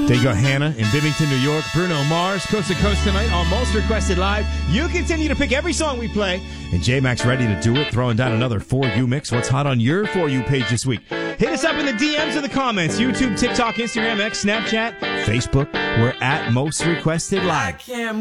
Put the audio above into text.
There you go, Hannah in Binghamton, New York. Bruno Mars, Coast to Coast tonight on Most Requested Live. You continue to pick every song we play, and J-Max ready to do it, throwing down another For You mix. What's hot on your For You page this week? Hit us up in the DMs or the comments. YouTube, TikTok, Instagram, X, Snapchat, Facebook. We're at Most Requested Live.